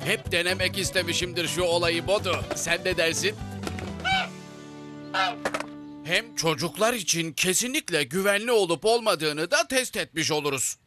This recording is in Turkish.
Hep denemek istemişimdir şu olayı Bodu. Sen ne dersin? Hem çocuklar için kesinlikle güvenli olup olmadığını da test etmiş oluruz.